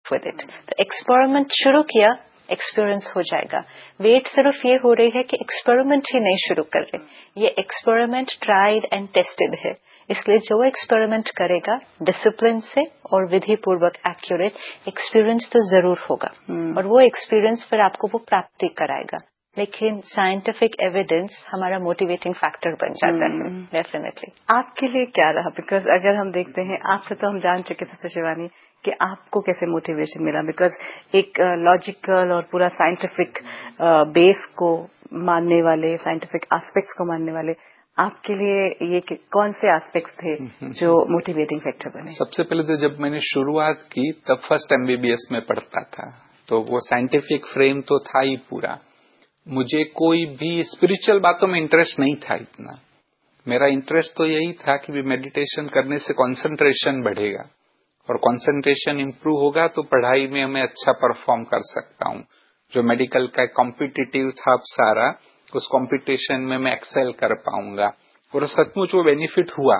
With it. तो experiment शुरू किया, एक्सपीरियंस हो जाएगा। वेट सिर्फ ये हो रही है कि एक्सपेरिमेंट ही नहीं शुरू कर रहे, ये एक्सपेरिमेंट ट्राइड एंड टेस्टेड है। इसलिए जो एक्सपेरिमेंट करेगा डिसिप्लिन से और विधि पूर्वक एक्यूरेट एक्सपीरियंस तो जरूर होगा, और वो एक्सपीरियंस फिर आपको वो प्राप्ति कराएगा। लेकिन साइंटिफिक एविडेंस हमारा मोटिवेटिंग फैक्टर बन जाता है डेफिनेटली। आपके लिए क्या रहा? बिकॉज अगर हम देखते हैं, आपसे तो हम जान चुके सिस्टर शिवानी कि आपको कैसे मोटिवेशन मिला, बिकॉज एक लॉजिकल और पूरा साइंटिफिक बेस को मानने वाले, साइंटिफिक एस्पेक्ट्स को मानने वाले, आपके लिए ये कौन से एस्पेक्ट्स थे जो मोटिवेटिंग फैक्टर बने? सबसे पहले तो जब मैंने शुरुआत की तब फर्स्ट MBBS में पढ़ता था, तो वो साइंटिफिक फ्रेम तो था ही पूरा। मुझे कोई भी स्पिरिचुअल बातों में इंटरेस्ट नहीं था इतना। मेरा इंटरेस्ट तो यही था कि भी मेडिटेशन करने से कंसंट्रेशन बढ़ेगा, और कंसंट्रेशन इंप्रूव होगा तो पढ़ाई में मैं अच्छा परफॉर्म कर सकता हूँ। जो मेडिकल का कॉम्पिटिटिव था सारा, उस कॉम्पिटिशन में मैं एक्सेल कर पाऊंगा, और सचमुच वो बेनिफिट हुआ।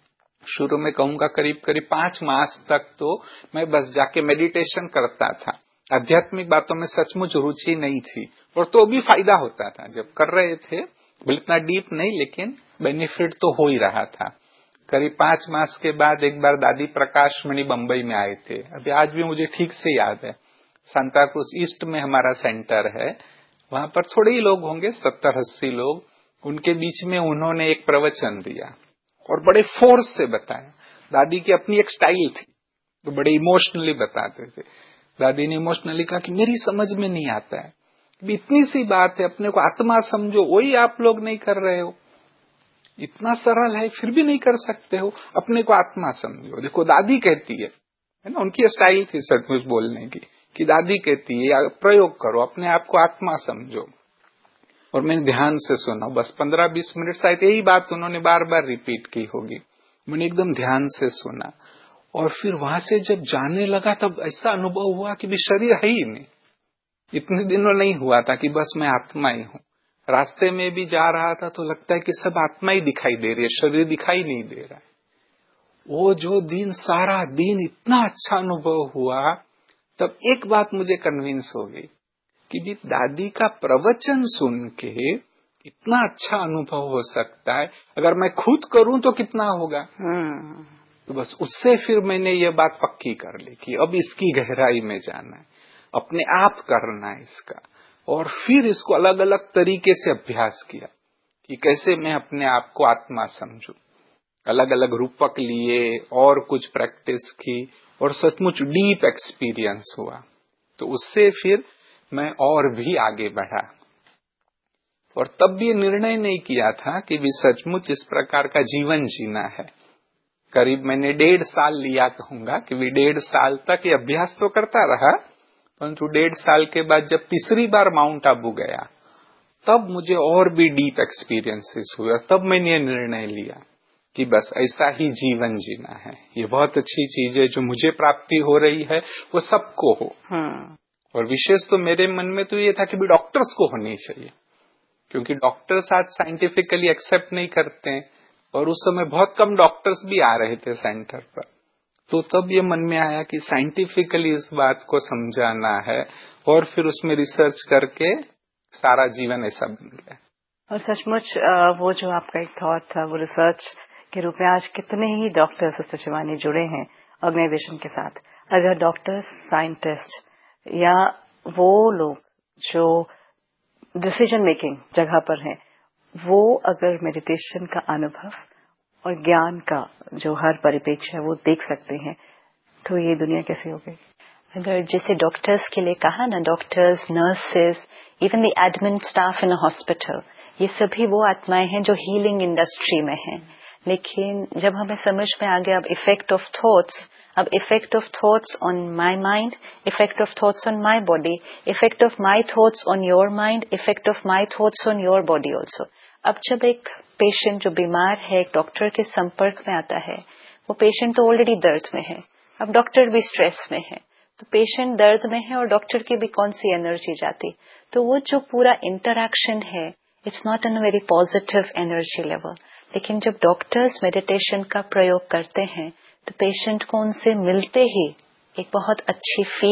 शुरू में कहूंगा करीब करीब 5 मास तक तो मैं बस जाके मेडिटेशन करता था, आध्यात्मिक बातों में सचमुच रुचि नहीं थी, और तो भी फायदा होता था जब कर रहे थे, बोले इतना डीप नहीं लेकिन बेनिफिट तो हो ही रहा था। करीब 5 मास के बाद एक बार दादी प्रकाश मणि बंबई में आए थे, अभी आज भी मुझे ठीक से याद है। सांता क्रूज ईस्ट में हमारा सेंटर है, वहां पर थोड़े ही लोग होंगे, 70-80 लोग। उनके बीच में उन्होंने एक प्रवचन दिया और बड़े फोर्स से बताया। दादी की अपनी एक स्टाइल थी, तो बड़े इमोशनली बताते थे। दादी ने इमोशनली कहा कि मेरी समझ में नहीं आता है, इतनी सी बात है, अपने को आत्मा समझो, वही आप लोग नहीं कर रहे हो। इतना सरल है फिर भी नहीं कर सकते हो, अपने को आत्मा समझो। देखो दादी कहती है ना, उनकी स्टाइल थी सचमुच बोलने की, कि दादी कहती है या प्रयोग करो, अपने आप को आत्मा समझो। और मैंने ध्यान से सुना, बस 15-20 मिनट शायद यही बात उन्होंने बार बार रिपीट की होगी। मैंने एकदम ध्यान से सुना, और फिर वहां से जब जाने लगा तब ऐसा अनुभव हुआ कि भी शरीर है ही नहीं। इतने दिनों नहीं हुआ था कि बस मैं आत्मा ही हूँ। रास्ते में भी जा रहा था तो लगता है कि सब आत्मा ही दिखाई दे रही है, शरीर दिखाई नहीं दे रहा है। वो जो दिन, सारा दिन इतना अच्छा अनुभव हुआ, तब एक बात मुझे कन्विंस हो गई कि भी दादी का प्रवचन सुन के इतना अच्छा अनुभव हो सकता है, अगर मैं खुद करूं तो कितना होगा। तो बस उससे फिर मैंने ये बात पक्की कर ली कि अब इसकी गहराई में जाना है, अपने आप करना है इसका। और फिर इसको अलग अलग तरीके से अभ्यास किया कि कैसे मैं अपने आप को आत्मा समझूं। अलग अलग रूपक लिए और कुछ प्रैक्टिस की, और सचमुच डीप एक्सपीरियंस हुआ। तो उससे फिर मैं और भी आगे बढ़ा, और तब भी निर्णय नहीं किया था कि भी सचमुच इस प्रकार का जीवन जीना है। करीब मैंने 1.5 साल लिया, कहूंगा कि भी 1.5 साल तक ये अभ्यास तो करता रहा, परंतु 1.5 साल के बाद जब तीसरी बार माउंट आबू गया, तब मुझे और भी डीप एक्सपीरियंसेस हुए। तब मैंने ये निर्णय लिया कि बस ऐसा ही जीवन जीना है। ये बहुत अच्छी चीज है, जो मुझे प्राप्ति हो रही है वो सबको हो। और विशेष तो मेरे मन में तो ये था कि भी डॉक्टर्स को होनी चाहिए, क्योंकि डॉक्टर्स आज साइंटिफिकली एक्सेप्ट नहीं करते हैं, और उस समय बहुत कम डॉक्टर्स भी आ रहे थे सेंटर पर। तो तब ये मन में आया कि साइंटिफिकली इस बात को समझाना है, और फिर उसमें रिसर्च करके सारा जीवन ऐसा बन गया। और सचमुच वो जो आपका एक थॉट था, वो रिसर्च के रूप में आज कितने ही डॉक्टर्स सिस्टर शिवानी जुड़े हैं ऑर्गेनाइजेशन के साथ। अगर डॉक्टर्स, साइंटिस्ट या वो लोग जो डिसीजन मेकिंग जगह पर हैं, वो अगर मेडिटेशन का अनुभव और ज्ञान का जो हर परिप्रेक्ष्य है वो देख सकते हैं, तो ये दुनिया कैसी हो गई। अगर जैसे डॉक्टर्स के लिए कहा ना, doctors, nurses, even the admin staff in a hospital, ये सभी वो आत्माएं हैं जो हीलिंग इंडस्ट्री में हैं। लेकिन जब हमें समझ में आ गया अब इफेक्ट ऑफ थॉट्स, अब effect of thoughts on my mind, effect of thoughts on my body, effect of my thoughts on your mind, effect of my thoughts on your body also. अब जब एक पेशेंट जो बीमार है एक doctor के संपर्क में आता है, वो पेशेंट तो ऑलरेडी दर्द में है, अब डॉक्टर भी स्ट्रेस में है, तो पेशेंट दर्द में है और डॉक्टर की भी कौन सी एनर्जी जाती। तो वो जो पूरा इंटरैक्शन है, it's not on a very positive energy level. लेकिन जब डॉक्टर्स मेडिटेशन का प्रयोग करते हैं, तो पेशेंट को उनसे मिलते ही एक बहुत अच्छी फील